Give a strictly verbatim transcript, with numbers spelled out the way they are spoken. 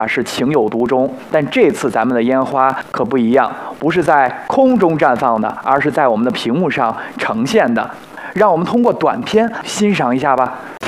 啊是情有独钟，但这次咱们的烟花可不一样，不是在空中绽放的，而是在我们的屏幕上呈现的。让我们通过短片欣赏一下吧。